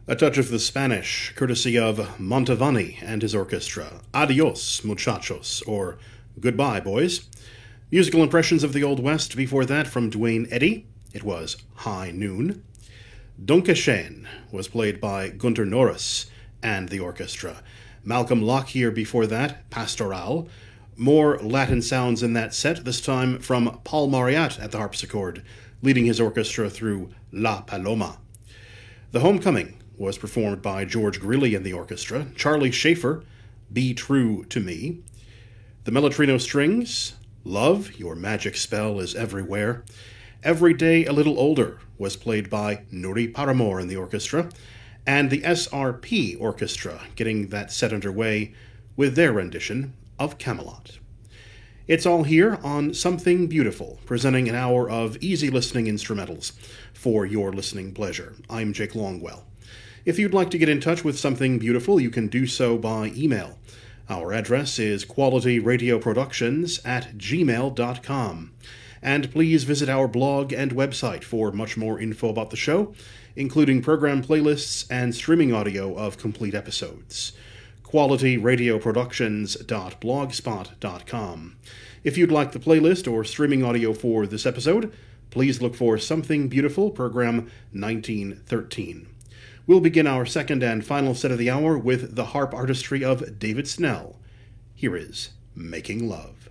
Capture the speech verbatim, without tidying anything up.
A touch of the Spanish, courtesy of Montavani and his orchestra. Adios, muchachos, or Goodbye, Boys. Musical impressions of the Old West before that from Duane Eddy. It was High Noon. Dunkescheen was played by Gunter Norris and the orchestra. Malcolm Lockyer before that, Pastoral. More Latin sounds in that set, this time from Paul Mauriat at the harpsichord, leading his orchestra through La Paloma. The Homecoming was performed by George Greeley and the orchestra. Charlie Schaefer, Be True to Me. The Mellotrino Strings, Love, Your Magic Spell is Everywhere. Every Day a Little Older was played by Nuri Paramore and the orchestra. And the S R P Orchestra getting that set underway with their rendition of Camelot. It's all here on Something Beautiful, presenting an hour of easy listening instrumentals for your listening pleasure. I'm Jake Longwell. If you'd like to get in touch with Something Beautiful, you can do so by email. Our address is qualityradioproductions at gmail dot com. And please visit our blog and website for much more info about the show, including program playlists and streaming audio of complete episodes. qualityradioproductions dot blogspot dot com. If you'd like the playlist or streaming audio for this episode, please look for Something Beautiful, program nineteen thirteen. We'll begin our second and final set of the hour with the harp artistry of David Snell. Here is Making Love.